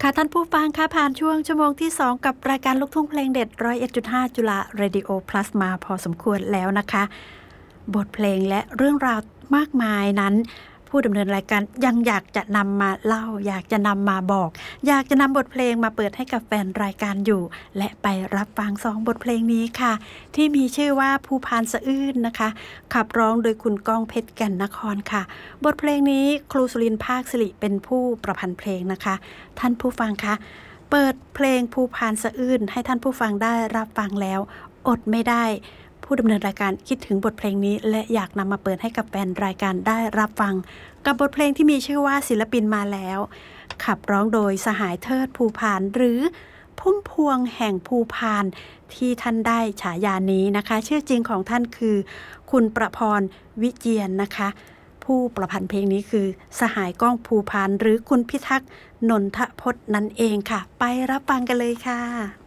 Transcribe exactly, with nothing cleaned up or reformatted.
ค่ะท่านผู้ฟังค่ะผ่านช่วงชั่วโมงที่สองกับรายการลูกทุ่งเพลงเด็ด หนึ่งศูนย์เอ็ดจุดห้า จุฬา Radio Plus มาพอสมควรแล้วนะคะบทเพลงและเรื่องราวมากมายนั้นผู้ดำเนินรายการยังอยากจะนำมาเล่าอยากจะนำมาบอกอยากจะนำบทเพลงมาเปิดให้กับแฟนรายการอยู่และไปรับฟังสองบทเพลงนี้ค่ะที่มีชื่อว่าภูพานสะอื้นนะคะขับร้องโดยคุณก้องเพชรแก่นนครค่ะบทเพลงนี้ครูสุรินทร์ภาคสิริเป็นผู้ประพันธ์เพลงนะคะท่านผู้ฟังคะเปิดเพลงภูพานสะอื้นให้ท่านผู้ฟังได้รับฟังแล้วอดไม่ได้ผู้ดำเนินรายการคิดถึงบทเพลงนี้และอยากนำมาเปิดให้กับแฟนรายการได้รับฟังกับบทเพลงที่มีชื่อว่าศิลปินมาแล้วขับร้องโดยสหายเทิดภูพานหรือพุ่มพวงแห่งภูพานที่ท่านได้ฉายานี้นะคะชื่อจริงของท่านคือคุณประพรวิเจียรนะคะผู้ประพันธ์เพลงนี้คือสหายก้องภูพานหรือคุณพิทักษ์นนทพจน์นั่นเองค่ะไปรับฟังกันเลยค่ะ